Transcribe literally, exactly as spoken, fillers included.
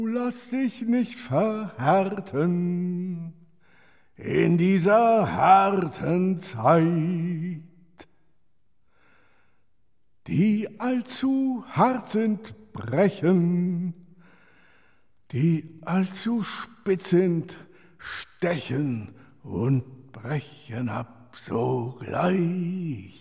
Lass dich nicht verhärten in dieser harten Zeit, die allzu hart sind, brechen, die allzu spitz sind, stechen und brechen ab sogleich.